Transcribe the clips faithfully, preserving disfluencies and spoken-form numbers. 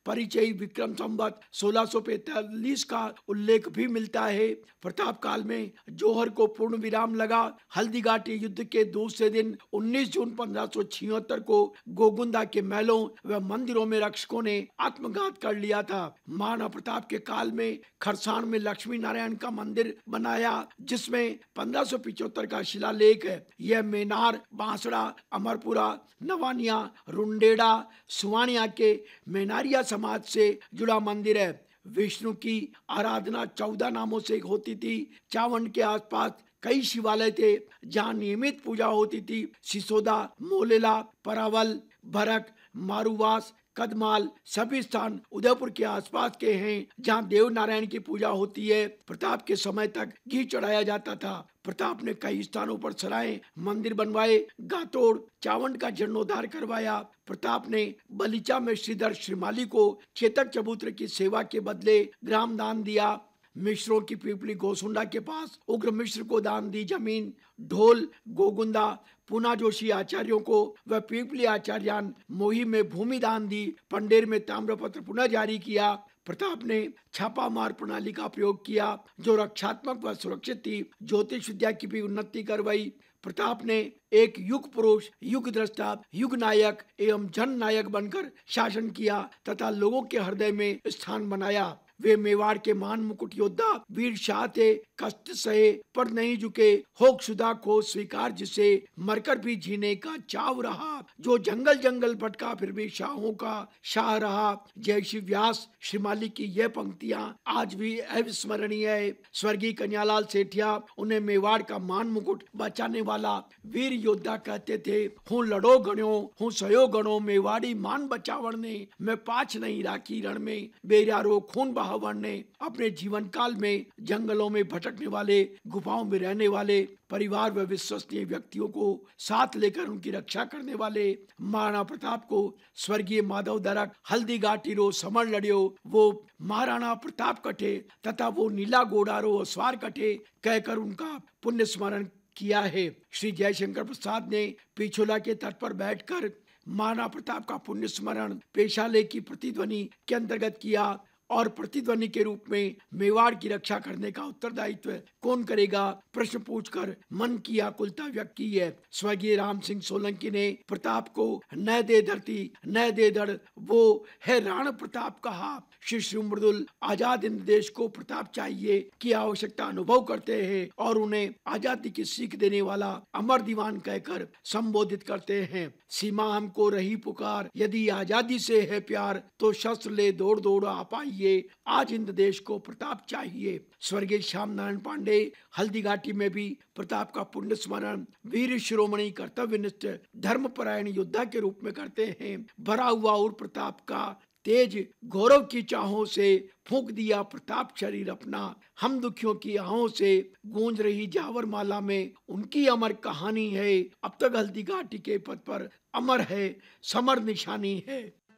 परिचय विक्रम संवत सोलह सौ पैंतालीस का उल्लेख भी मिलता है। प्रताप काल में जौहर को पूर्ण विराम लगा। हल्दीघाटी युद्ध के दूसरे दिन उन्नीस जून पंद्रह सौ छिहत्तर को गोगुंदा के महलों व मंदिरों में रक्षकों ने आत्मघात कर लिया था। महाराणा प्रताप के काल में खरसाण में लक्ष्मी नारायण का मंदिर बनाया, जिसमें पंद्रह सौ पिछहत्तर का शिलालेख है। यह मेनार, बांसड़ा, अमरपुरा, नवानिया, रुंडेड़ा, सुवानिया के मेनारिया समाज से जुड़ा मंदिर है। विष्णु की आराधना चौदह नामों से होती थी। चावंड के आसपास कई शिवालय थे जहाँ नियमित पूजा होती थी। सिसोदा, मोलेला, परावल, भरक, मारूवास, कदमाल सभी स्थान उदयपुर के आसपास के हैं जहाँ देव नारायण की पूजा होती है। प्रताप के समय तक घी चढ़ाया जाता था। प्रताप ने कई स्थानों पर सराय मंदिर बनवाए, गातोड़, चावंड का जीर्णोद्धार करवाया। प्रताप ने बलीचा में श्रीधर श्रीमाली को चेतक चबूतरे की सेवा के बदले ग्राम दान दिया। मिश्रों की पीपली गोसुंडा के पास उग्र मिश्र को दान दी जमीन। ढोल, गोगुंदा, पूना जोशी आचार्यों को व पीपली आचार्यान मोही में भूमि दान दी। पंडेर में ताम्रपत्र पुनः जारी किया। प्रताप ने छापा मार प्रणाली का प्रयोग किया जो रक्षात्मक व सुरक्षित थी। ज्योतिष विद्या की भी उन्नति करवाई। प्रताप ने एक युग पुरुष, युग द्रष्टा, युग नायक एवं जन नायक बनकर शासन किया तथा लोगों के हृदय में स्थान बनाया। वे मेवाड़ के महान मुकुट योद्धा वीर शाह थे। कष्ट सहे पर नहीं झुके, होक शुदा को स्वीकार जिसे मरकर भी जीने का चाव रहा। जो जंगल जंगल भटका फिर भी शाहों का शाह रहा। जय श्री व्यास श्रीमाली की यह पंक्तियां आज भी अविस्मरणीय है। स्वर्गीय कन्यालाल सेठिया उन्हें मेवाड़ का मान मुकुट बचाने वाला वीर योद्धा कहते थे। हूँ लड़ो गणो, हूँ सयो गणो, मेवाड़ी मान बचावण ने, मैं पाछ नहीं राखी रण में, बेरारो खून बहावण ने। अपने जीवन काल में जंगलों में भटकने वाले, गुफाओं में रहने वाले, परिवार व विश्वसनीय व्यक्तियों को साथ लेकर उनकी रक्षा करने वाले महाराणा प्रताप को स्वर्गीय माधव दरक हल्दीघाटी रो समर लड़ियो, वो महाराणा प्रताप कटे तथा वो नीला गोडारो स्वार कटे कहकर उनका पुण्य स्मरण किया है। श्री जयशंकर प्रसाद ने पिछोला के तट पर बैठकर महाराणा प्रताप का पुण्य स्मरण पेशाले की प्रतिध्वनि के अंतर्गत किया और प्रतिध्वनि के रूप में मेवाड़ की रक्षा करने का उत्तरदायित्व कौन करेगा प्रश्न पूछकर मन की आकुलता व्यक्त की है। स्वर्गीय राम सिंह सोलंकी ने प्रताप को न दे धरती न दे धड़, वो है राण प्रताप कहा। श्री श्री मृदुल आजाद हिंद देश को प्रताप चाहिए की आवश्यकता अनुभव करते हैं और उन्हें आजादी की सीख देने वाला अमर दीवान कहकर संबोधित करते हैं। सीमा हमको रही पुकार, यदि आजादी से है प्यार, तो शस्त्र ले दौड़ दौड़ आ पाइए, आज हिंद देश को प्रताप चाहिए। स्वर्गीय श्याम नारायण पांडे हल्दीघाटी में भी प्रताप का पुण्य स्मरण वीर शिरोमणि कर्तव्यनिष्ठ धर्मपरायण योद्धा के रूप में करते हैं। भरा हुआ और प्रताप का तेज गौरव की चाहों से फूंक दिया प्रताप शरीर अपना। हम दुखियों की आहों से गूंज रही जावर माला में उनकी अमर कहानी है। अब तक हल्दीघाटी के पद पर अमर है, समर निशानी है।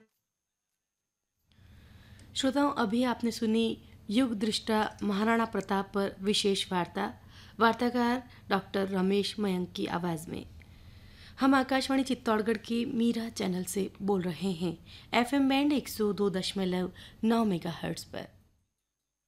श्रोताओं, अभी आपने सुनी युग दृष्टा महाराणा प्रताप पर विशेष वार्ता, वार्ताकार डॉक्टर रमेश मयंक की आवाज़ में। हम आकाशवाणी चित्तौड़गढ़ की मीरा चैनल से बोल रहे हैं, एफएम बैंड एक सौ दो दशमलव नौ मेगाहर्ट्ज़ पर।